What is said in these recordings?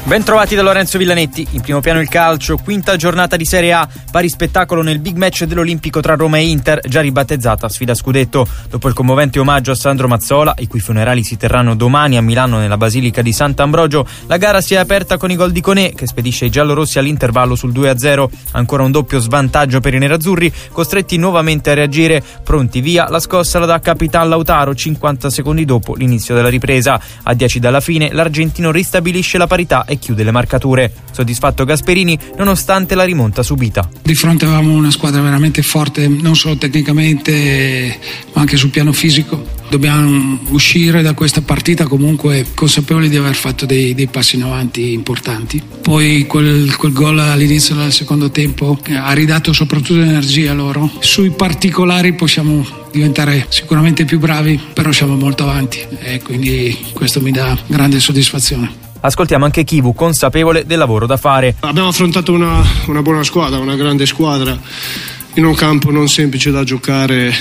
Ben trovati da Lorenzo Villanetti. In primo piano il calcio, quinta giornata di Serie A, pari spettacolo nel big match dell'Olimpico tra Roma e Inter, già ribattezzata sfida scudetto. Dopo il commovente omaggio a Sandro Mazzola, i cui funerali si terranno domani a Milano nella Basilica di Sant'Ambrogio, la gara si è aperta con i gol di Koné, che spedisce i giallorossi all'intervallo sul 2-0. Ancora un doppio svantaggio per i nerazzurri, costretti nuovamente a reagire. Pronti via, la scossa la dà Capitan Lautaro 50 secondi dopo l'inizio della ripresa. A 10 dalla fine l'argentino ristabilisce la parità e chiude le marcature. Soddisfatto Gasperini nonostante la rimonta subita. Di fronte avevamo una squadra veramente forte, non solo tecnicamente ma anche sul piano fisico. Dobbiamo uscire da questa partita comunque consapevoli di aver fatto dei passi in avanti importanti. Poi quel gol all'inizio del secondo tempo ha ridato soprattutto energia a loro. Sui particolari possiamo diventare sicuramente più bravi, però siamo molto avanti e quindi questo mi dà grande soddisfazione. Ascoltiamo anche Chivu, consapevole del lavoro da fare. Abbiamo affrontato una buona squadra, una grande squadra, in un campo non semplice da giocare,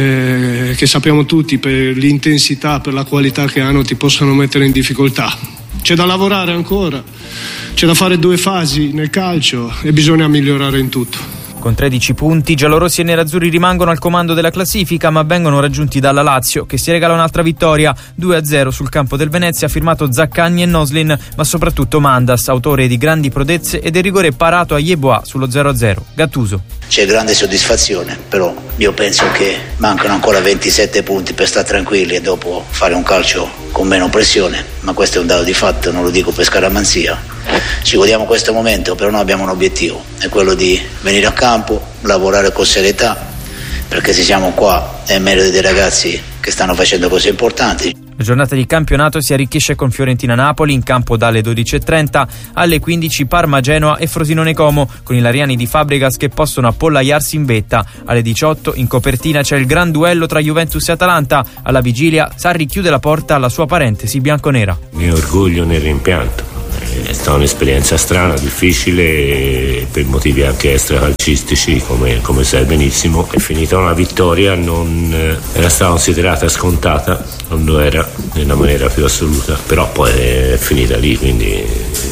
che sappiamo tutti per l'intensità, per la qualità che hanno, ti possono mettere in difficoltà. C'è da lavorare ancora, c'è da fare 2 fasi nel calcio e bisogna migliorare in tutto. Con 13 punti, giallorossi e nerazzurri rimangono al comando della classifica, ma vengono raggiunti dalla Lazio, che si regala un'altra vittoria, 2-0 sul campo del Venezia, firmato Zaccagni e Noslin, ma soprattutto Mandas, autore di grandi prodezze e del rigore parato a Yeboah sullo 0-0. Gattuso. C'è grande soddisfazione, però io penso che mancano ancora 27 punti per stare tranquilli e dopo fare un calcio con meno pressione, ma questo è un dato di fatto, non lo dico per scaramanzia. Ci godiamo questo momento, però noi abbiamo un obiettivo, è quello di venire a campo, lavorare con serietà, perché se siamo qua è merito dei ragazzi che stanno facendo cose importanti. La giornata di campionato si arricchisce con Fiorentina-Napoli in campo dalle 12.30, alle 15 Parma-Genoa e Frosinone-Como, con i lariani di Fabregas che possono appollaiarsi in vetta. Alle 18 in copertina c'è il gran duello tra Juventus e Atalanta. Alla vigilia Sarri chiude la porta alla sua parentesi bianconera. Mi orgoglio nel rimpianto. È stata un'esperienza strana, difficile, per motivi anche extracalcistici, come sai benissimo. È finita una vittoria, non era stata considerata scontata, non lo era nella maniera più assoluta, però poi è finita lì, quindi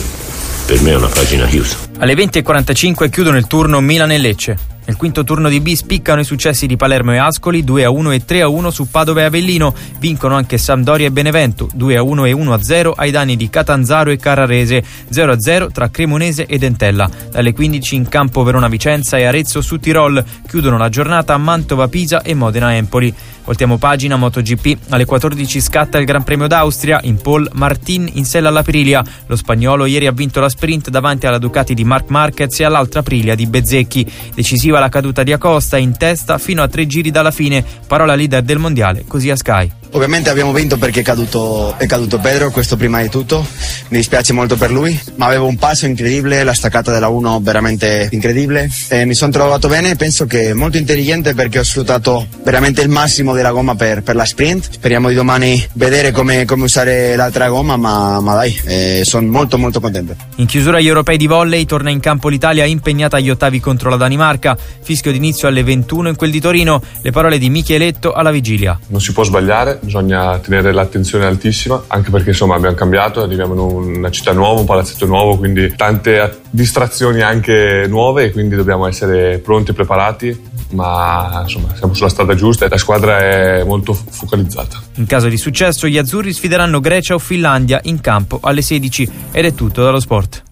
per me è una pagina chiusa. Alle 20.45 chiudono il turno Milan e Lecce. Nel quinto turno di B spiccano i successi di Palermo e Ascoli, 2-1 e 3-1 su Padova e Avellino. Vincono anche Sampdoria e Benevento, 2-1 e 1-0 ai danni di Catanzaro e Carrarese, 0-0 tra Cremonese e Entella. Dalle 15 in campo Verona-Vicenza e Arezzo su Tirol. Chiudono la giornata Mantova-Pisa e Modena-Empoli. Voltiamo pagina MotoGP. Alle 14 scatta il Gran Premio d'Austria. In pole Martin in sella all'Aprilia. Lo spagnolo ieri ha vinto la sprint davanti alla Ducati di Marc Marquez e all'altra Aprilia di Bezzecchi. Decisiva la caduta di Acosta in testa fino a 3 giri dalla fine. Parola leader del mondiale, così a Sky. Ovviamente abbiamo vinto perché è caduto Pedro, questo prima di tutto, mi dispiace molto per lui, ma avevo un passo incredibile, la staccata della 1 veramente incredibile e mi sono trovato bene, penso che molto intelligente perché ho sfruttato veramente il massimo della gomma per la sprint. Speriamo di domani vedere come usare l'altra gomma, ma dai, sono molto contento. In chiusura agli europei di volley torna in campo l'Italia impegnata agli ottavi contro la Danimarca, fischio d'inizio alle 21 in quel di Torino, le parole di Micheletto alla vigilia. Non si può sbagliare, bisogna tenere l'attenzione altissima, anche perché insomma abbiamo cambiato, arriviamo in una città nuova, un palazzetto nuovo, quindi tante distrazioni anche nuove e quindi dobbiamo essere pronti e preparati, ma insomma siamo sulla strada giusta e la squadra è molto focalizzata. In caso di successo gli azzurri sfideranno Grecia o Finlandia in campo alle 16 ed è tutto dallo sport.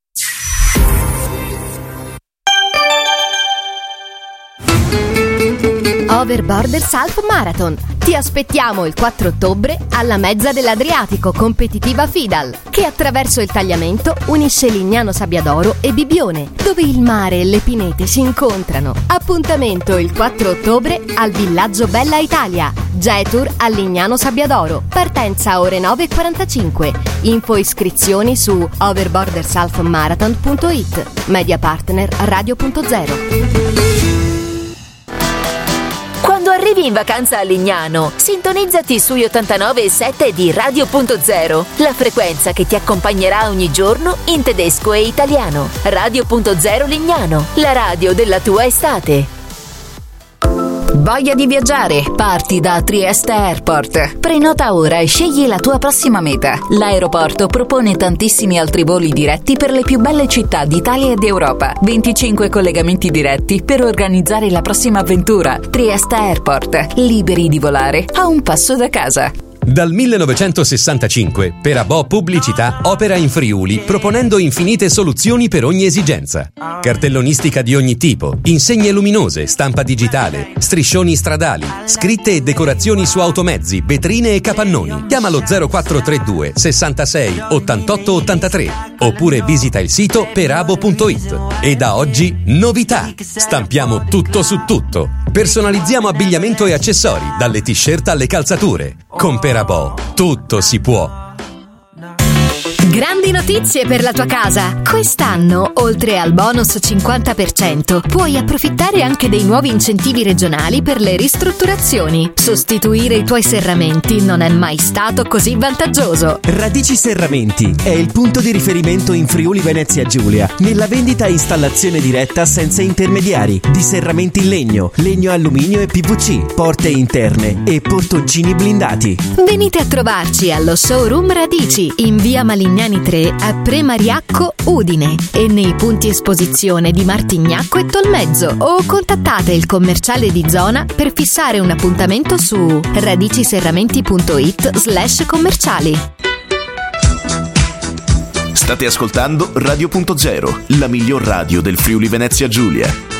Overborders Half Marathon. Ti aspettiamo il 4 ottobre alla Mezza dell'Adriatico competitiva Fidal, che attraverso il tagliamento unisce Lignano Sabbiadoro e Bibbione, dove il mare e le pinete si incontrano. Appuntamento il 4 ottobre al Villaggio Bella Italia. Jetour a Lignano Sabbiadoro. Partenza ore 9.45. Info iscrizioni su overbordershalfmarathon.it. Media partner Radio.0. Quando arrivi in vacanza a Lignano, sintonizzati sui 89.7 di Radio.0, la frequenza che ti accompagnerà ogni giorno in tedesco e italiano. Radio.0 Lignano, la radio della tua estate. Voglia di viaggiare? Parti da Trieste Airport. Prenota ora e scegli la tua prossima meta. L'aeroporto propone tantissimi altri voli diretti per le più belle città d'Italia e d'Europa. 25 collegamenti diretti per organizzare la prossima avventura. Trieste Airport. Liberi di volare a un passo da casa. Dal 1965 Perabò Pubblicità opera in Friuli proponendo infinite soluzioni per ogni esigenza. Cartellonistica di ogni tipo, insegne luminose, stampa digitale, striscioni stradali, scritte e decorazioni su automezzi, vetrine e capannoni. Chiamalo 0432 66 88 83 oppure visita il sito perabo.it. E da oggi novità! Stampiamo tutto su tutto. Personalizziamo abbigliamento e accessori, dalle t-shirt alle calzature. Con Perabò tutto si può. Grandi notizie per la tua casa! Quest'anno, oltre al bonus 50%, puoi approfittare anche dei nuovi incentivi regionali per le ristrutturazioni. Sostituire i tuoi serramenti non è mai stato così vantaggioso. Radici Serramenti è il punto di riferimento in Friuli Venezia Giulia nella vendita e installazione diretta senza intermediari di serramenti in legno, legno alluminio e PVC, porte interne e portoncini blindati. Venite a trovarci allo showroom Radici in via Malignani 3 a Premariacco, Udine, e nei punti esposizione di Martignacco e Tolmezzo, o contattate il commerciale di zona per fissare un appuntamento su radiciserramenti.it/commerciali. State ascoltando Radio.0, la miglior radio del Friuli Venezia Giulia.